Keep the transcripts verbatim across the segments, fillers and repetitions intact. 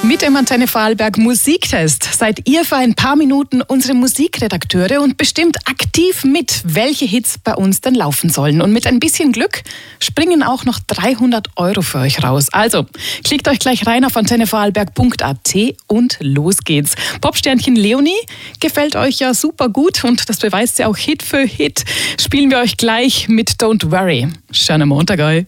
Mit dem Antenne Vorarlberg Musiktest seid ihr für ein paar Minuten unsere Musikredakteure und bestimmt aktiv mit, welche Hits bei uns denn laufen sollen. Und mit ein bisschen Glück springen auch noch dreihundert Euro für euch raus. Also klickt euch gleich rein auf antenne vorarlberg punkt a t und los geht's. Popsternchen Leonie gefällt euch ja super gut und das beweist sie auch Hit für Hit. Spielen wir euch gleich mit Don't Worry. Schönen Montag euch.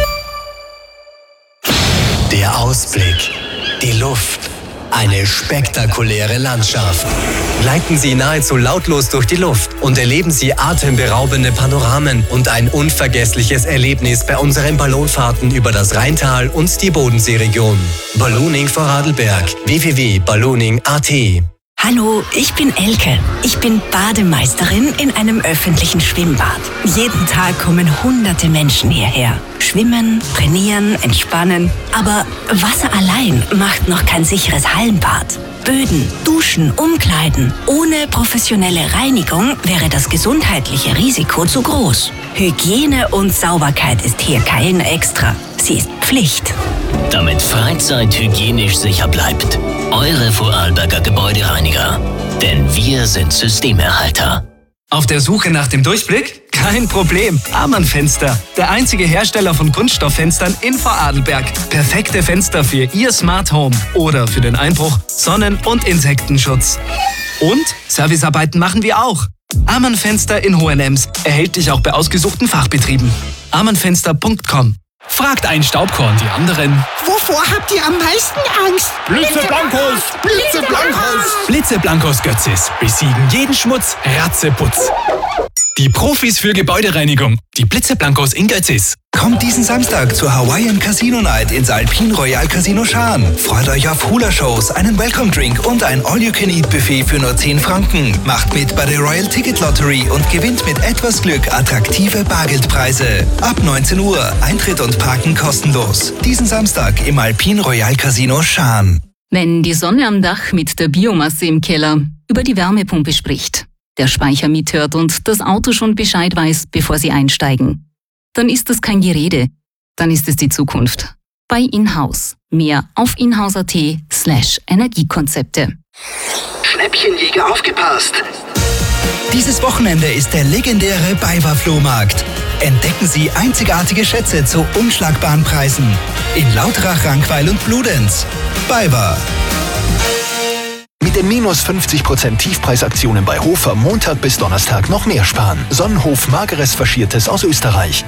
Der Ausblick, die Luft, eine spektakuläre Landschaft. Gleiten Sie nahezu lautlos durch die Luft und erleben Sie atemberaubende Panoramen und ein unvergessliches Erlebnis bei unseren Ballonfahrten über das Rheintal und die Bodenseeregion. Ballooning Vorarlberg. w w w punkt ballooning punkt a t. Hallo, ich bin Elke. Ich bin Bademeisterin in einem öffentlichen Schwimmbad. Jeden Tag kommen hunderte Menschen hierher. Schwimmen, trainieren, entspannen. Aber Wasser allein macht noch kein sicheres Hallenbad. Böden, Duschen, Umkleiden. Ohne professionelle Reinigung wäre das gesundheitliche Risiko zu groß. Hygiene und Sauberkeit ist hier kein Extra. Sie ist Pflicht. Damit Freizeit hygienisch sicher bleibt. Eure Vorarlberger Gebäudereiniger. Denn wir sind Systemerhalter. Auf der Suche nach dem Durchblick? Kein Problem. Amann Fenster. Der einzige Hersteller von Kunststofffenstern in Vorarlberg. Perfekte Fenster für Ihr Smart Home. Oder für den Einbruch, Sonnen- und Insektenschutz. Und Servicearbeiten machen wir auch. Amann Fenster in Hohenems. Erhältlich auch bei ausgesuchten Fachbetrieben. amann fenster punkt com. Fragt ein Staubkorn die anderen. Wovor habt ihr am meisten Angst? Blitzeblankos! Blitzeblankos! Blitzeblankos Götzis besiegen jeden Schmutz, Ratzeputz. Die Profis für Gebäudereinigung. Die Blitzeblankos in Götzis. Kommt diesen Samstag zur Hawaiian Casino Night ins Alpine Royal Casino Schaan. Freut euch auf Hula-Shows, einen Welcome-Drink und ein All-You-Can-Eat-Buffet für nur zehn Franken. Macht mit bei der Royal Ticket Lottery und gewinnt mit etwas Glück attraktive Bargeldpreise. Ab neunzehn Uhr, Eintritt und Parken kostenlos. Diesen Samstag im Alpine Royal Casino Schaan. Wenn die Sonne am Dach mit der Biomasse im Keller über die Wärmepumpe spricht, der Speicher mithört und das Auto schon Bescheid weiß, bevor Sie einsteigen, dann ist das kein Gerede, dann ist es die Zukunft. Bei Inhouse. Mehr auf inhouse.at slash Energiekonzepte. Schnäppchenjäger, aufgepasst! Dieses Wochenende ist der legendäre BayWa-Flohmarkt. Entdecken Sie einzigartige Schätze zu unschlagbaren Preisen. In Lauterach, Rankweil und Bludenz. BayWa. Mit den minus fünfzig Prozent Tiefpreisaktionen bei Hofer Montag bis Donnerstag noch mehr sparen. Sonnenhof Mageres Faschiertes aus Österreich.